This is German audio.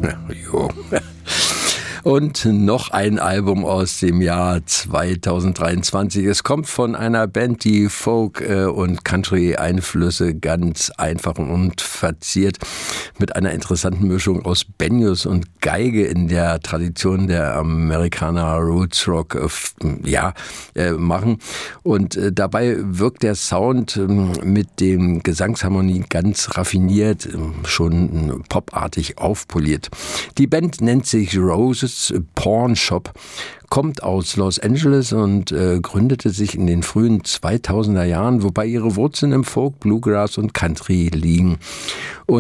Jo. Und noch ein Album aus dem Jahr 2023. Es kommt von einer Band, die Folk- und Country-Einflüsse ganz einfach und unverziert mit einer interessanten Mischung aus Banjos und Geige in der Tradition der Amerikaner Roots Rock machen. Und dabei wirkt der Sound mit den Gesangsharmonien ganz raffiniert, schon popartig aufpoliert. Die Band nennt sich Roses Pawn Shop, kommt aus Los Angeles und gründete sich in den frühen 2000er Jahren, wobei ihre Wurzeln im Folk, Bluegrass und Country liegen.